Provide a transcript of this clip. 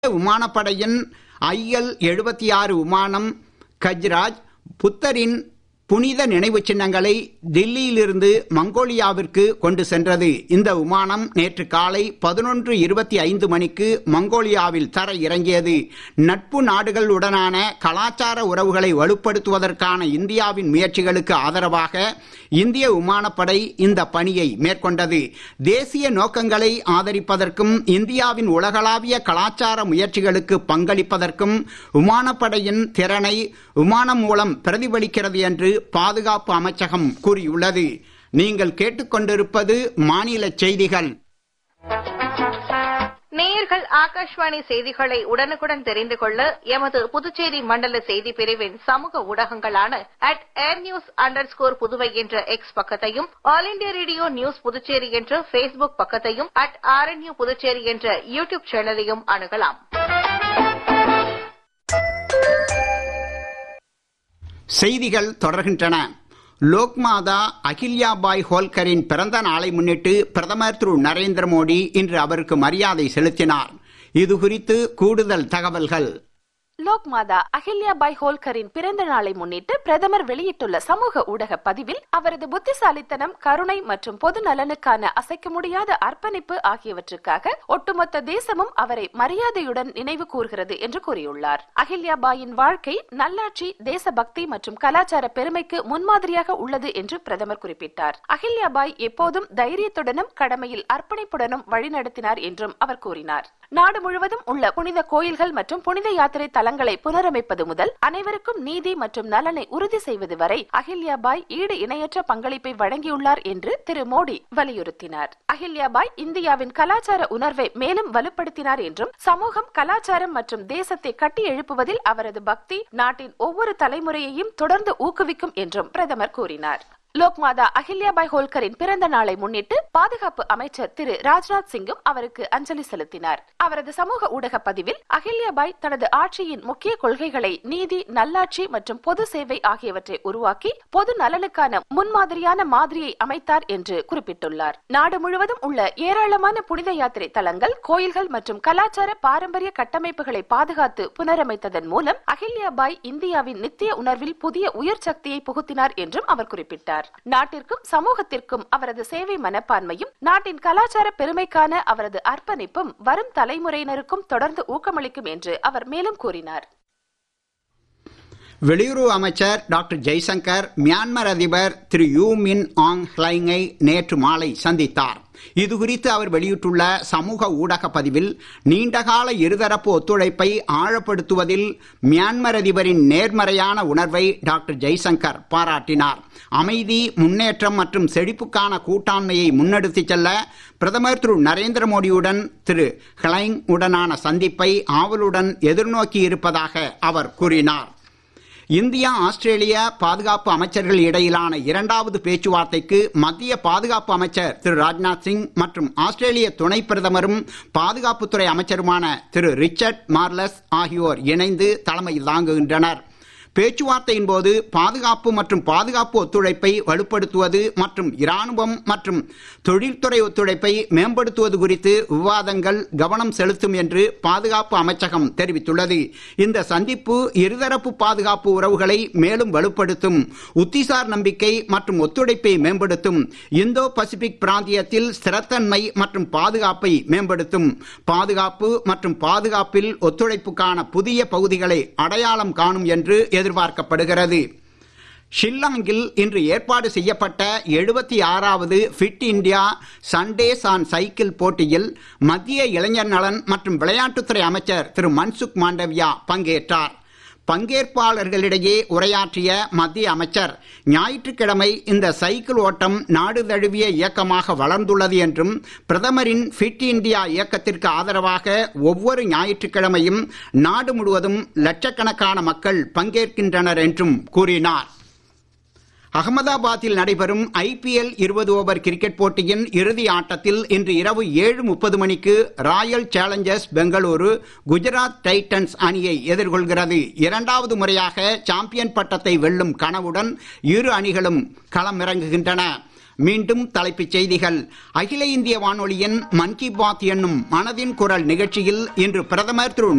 விமானப்படையின் IL-76 விமானம் கஜ்ராஜ் புத்தரின் புனித நினைவு சின்னங்களை தில்லியிலிருந்து மங்கோலியாவிற்கு கொண்டு சென்றது. இந்த விமானம் நேற்று காலை 11:25 மணிக்கு மங்கோலியாவில் தர இறங்கியது. நட்பு நாடுகளுடனான கலாச்சார உறவுகளை வலுப்படுத்துவதற்கான இந்தியாவின் முயற்சிகளுக்கு ஆதரவாக இந்திய விமானப்படை இந்த பணியை மேற்கொண்டது. தேசிய நோக்கங்களை ஆதரிப்பதற்கும் இந்தியாவின் உலகளாவிய கலாச்சார முயற்சிகளுக்கு பங்களிப்பதற்கும் விமானப்படையின் திறனை விமானம் மூலம் பிரதிபலிக்கிறது என்று பாதுகாப்பு அமைச்சகம் கூறியுள்ளது. நீங்கள் கேட்டுக்கொண்டிருப்பது மாநில செய்திகள். நேயர்கள் ஆகாஷ்வாணி செய்திகளை உடனுக்குடன் தெரிந்து கொள்ள எமது புதுச்சேரி மண்டல செய்தி பிரிவின் சமூக ஊடகங்களான @airnews_புதுவை என்ற எக்ஸ் பக்கத்தையும், all India radio news Puducherry என்ற Facebook பக்கத்தையும், @RNU புதுச்சேரி என்ற யூடியூப் சேனலையும் அணுகலாம். செய்திகள் தொடர்கின்றன. லோக்மாதா அகில்யாபாய் ஹோல்கரின் பிறந்த நாளை முன்னிட்டு பிரதமர் திரு நரேந்திர மோடி இன்று அவருக்கு மரியாதை செலுத்தினார். இது குறித்து கூடுதல் தகவல்கள். லோக்மாதா அகில்யாபாய் ஹோல்கரின் பிறந்த நாளை முன்னிட்டு பிரதமர் வெளியிட்டுள்ள சமூக ஊடக பதிவில் அவரது புத்திசாலித்தனம், கருணை மற்றும் பொது நலனுக்கான அசைக்க முடியாத அர்ப்பணிப்பு ஆகியவற்றுக்காக ஒட்டுமொத்த தேசமும் அவரை மரியாதையுடன் நினைவு கூர்கிறது என்று கூறியுள்ளார். அகில்யாபாயின் வாழ்க்கை நல்லாட்சி, தேசபக்தி மற்றும் கலாச்சார பெருமைக்கு முன்மாதிரியாக உள்ளது என்று பிரதமர் குறிப்பிட்டார். அகில்யாபாய் எப்போதும் தைரியத்துடனும் கடமையில் அர்ப்பணிப்புடனும் வழிநடத்தினார் என்றும் அவர் கூறினார். நாடு முழுவதும் உள்ள புனித கோயில்கள் மற்றும் புனித யாத்திரை தலங்களை புனரமைப்பது முதல் அனைவருக்கும் நீதி மற்றும் நலனை உறுதி செய்வது வரை அகில்யாபாய் ஈடு இணையற்ற பங்களிப்பை வழங்கியுள்ளார் என்று திரு மோடி வலியுறுத்தினார். அகில்யாபாய் இந்தியாவின் கலாச்சார உணர்வை மேலும் வலுப்படுத்தினார் என்றும், சமூகம், கலாச்சாரம் மற்றும் தேசத்தை கட்டி எழுப்புவதில் அவரது பக்தி நாட்டின் ஒவ்வொரு தலைமுறையையும் தொடர்ந்து ஊக்குவிக்கும் என்றும் பிரதமர் கூறினார். லோக்மாதா அகில்யாபாய் ஹோல்கரின் பிறந்த நாளை முன்னிட்டு பாதுகாப்பு அமைச்சர் திரு ராஜ்நாத் சிங்கும் அவருக்கு அஞ்சலி செலுத்தினார். அவரது சமூக ஊடக பதிவில் அகில்யாபாய் தனது ஆட்சியின் முக்கிய கொள்கைகளை நீதி, நல்லாட்சி மற்றும் பொது சேவை ஆகியவற்றை உருவாக்கி பொது நலனுக்கான முன்மாதிரியான மாதிரியை அமைத்தார் என்று குறிப்பிட்டுள்ளார். நாடு முழுவதும் உள்ள ஏராளமான புனித யாத்திரை தலங்கள், கோயில்கள் மற்றும் கலாச்சார பாரம்பரிய கட்டமைப்புகளை பாதுகாத்து புனரமைத்ததன் மூலம் அகில்யாபாய் இந்தியாவின் நித்திய உணர்வில் புதிய உயர் சக்தியை புகுத்தினார் என்றும் அவர் குறிப்பிட்டார். நாட்டிற்கும் சமூகத்திற்கும் அவரது சேவை மனப்பான்மையும் நாட்டின் கலாச்சார பெருமைக்கான அவரது அர்ப்பணிப்பும் வரும் தலைமுறையினருக்கும் தொடர்ந்து ஊக்கமளிக்கும் என்று அவர் மேலும் கூறினார். வெளியுறவு அமைச்சர் டாக்டர் ஜெய்சங்கர் மியான்மர் அதிபர் திரு யூ மின் ஆங் ஹ்லைங்கை நேற்று மாலை சந்தித்தார். இதுகுறித்து அவர் வெளியிட்டுள்ள சமூக ஊடக பதிவில், நீண்டகால இருதரப்பு ஒத்துழைப்பை ஆழப்படுத்துவதில் மியான்மர் அதிபரின் நேர்மறையான உணர்வை டாக்டர் ஜெய்சங்கர் பாராட்டினார். அமைதி, முன்னேற்றம் மற்றும் செழிப்புக்கான கூட்டாண்மையை முன்னெடுத்துச் செல்ல பிரதமர் திரு நரேந்திர மோடியுடன் திரு ஹ்லைங் உடனான சந்திப்பை ஆவலுடன் எதிர்நோக்கி இருப்பதாக அவர் கூறினார். இந்தியா ஆஸ்திரேலிய பாதுகாப்பு அமைச்சர்கள் இடையிலான இரண்டாவது பேச்சுவார்த்தைக்கு மத்திய பாதுகாப்பு அமைச்சர் திரு ராஜ்நாத் சிங் மற்றும் ஆஸ்திரேலிய துணை பிரதமரும் பாதுகாப்புத்துறை அமைச்சருமான திரு ரிச்சர்ட் மார்லஸ் ஆகியோர் இணைந்து தலைமை தாங்குகின்றனர். பேச்சுவார்த்தையின் போது பாதுகாப்பு மற்றும் பாதுகாப்பு ஒத்துழைப்பை வலுப்படுத்துவது மற்றும் இராணுவம் மற்றும் தொழில்துறை ஒத்துழைப்பை மேம்படுத்துவது குறித்து விவாதங்கள் கவனம் செலுத்தும் என்று பாதுகாப்பு அமைச்சகம் தெரிவித்துள்ளது. இந்த சந்திப்பு இருதரப்பு பாதுகாப்பு உறவுகளை மேலும் வலுப்படுத்தும், உத்திசார் நம்பிக்கை மற்றும் ஒத்துழைப்பை மேம்படுத்தும், இந்தோ பசிபிக் பிராந்தியத்தில் ஸ்திரத்தன்மை மற்றும் பாதுகாப்பை மேம்படுத்தும், பாதுகாப்பு மற்றும் பாதுகாப்பில் ஒத்துழைப்புக்கான புதிய பகுதிகளை அடையாளம் காணும் என்று எதிர்பார்க்கப்படுகிறது. ஷில்லாங்கில் இன்று ஏற்பாடு செய்யப்பட்ட 76வது fit India Sundays on cycle போட்டியில் மத்திய இளைஞர் நலன் மற்றும் விளையாட்டுத்துறை அமைச்சர் திரு மன்சுக் மாண்டவியா பங்கேற்றார். பங்கேற்பாளர்களிடையே உரையாற்றிய மத்திய அமைச்சர், ஞாயிற்றுக்கிழமை இந்த சைக்கிள் ஓட்டம் நாடு தழுவிய இயக்கமாக வளர்ந்துள்ளது என்றும், பிரதமரின் ஃபிட் இந்தியா இயக்கத்திற்கு ஆதரவாக ஒவ்வொரு ஞாயிற்றுக்கிழமையும் நாடு முழுவதும் லட்சக்கணக்கான மக்கள் பங்கேற்கின்றனர் என்றும் கூறினார். அகமதாபாத்தில் நடைபெறும் IPL 20 ஓவர் கிரிக்கெட் போட்டியின் இறுதி ஆட்டத்தில் இன்று இரவு 7:30 மணிக்கு Royal Challengers Bengaluru Gujarat Titans அணியை எதிர்கொள்கிறது. இரண்டாவது முறையாக சாம்பியன் பட்டத்தை வெல்லும் கனவுடன் இரு அணிகளும் களமிறங்குகின்றன. மீண்டும் தலைப்புச் செய்திகள். அகில இந்திய வானொலியின் மன் கி பாத் என்னும் மனதின் குரல் நிகழ்ச்சியில் இன்று பிரதமர் திரு